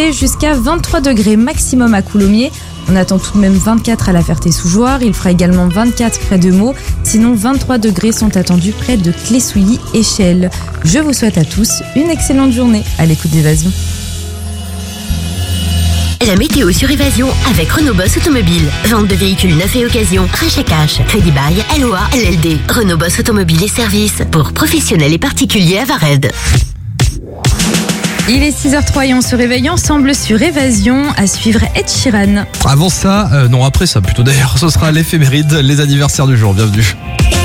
degrés jusqu'à 23 degrés maximum à Coulommiers. On attend tout de même 24 à La Ferté-sous-Jouarre. Il fera également 24 près de Meaux. Sinon, 23 degrés sont attendus près de Clé-Souilly et Chelles. Je vous souhaite à tous une excellente journée à l'écoute d'Évasion. La météo sur Évasion avec Renault Boss Automobile. Vente de véhicules neufs et occasion, rachat cash, crédit bail, LOA, LLD. Renault Boss Automobile et services pour professionnels et particuliers à Vared. Il est 6h03 et on se réveille ensemble sur Évasion, à suivre Ed Sheeran. Avant ça, non après ça plutôt d'ailleurs, ce sera l'éphéméride, les anniversaires du jour, bienvenue.